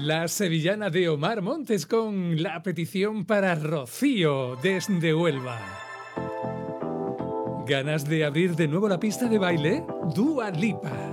La sevillana de Omar Montes con la petición para Rocío desde Huelva. ¿Ganas de abrir de nuevo la pista de baile? Dua Lipa.